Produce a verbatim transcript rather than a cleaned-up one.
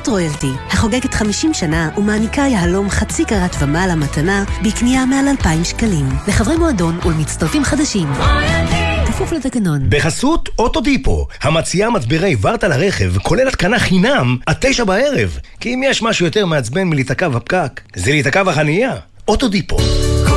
רויאלטי, החוגגת חמישים שנה ומעניקה יהלום חצי קרת ומעלה מתנה בקנייה מעל אלפיים שקלים. לחברי מועדון ולמצטרפים חדשים. כפוף לתקנון. בחסות אוטודיפו, המציעה מצברי ורטה לרכב, כולל התקנה חינם עד תשע בערב. כי אם יש משהו יותר מעצבן מלהיתקע בפקק, זה להיתקע בחנייה. אוטודיפו.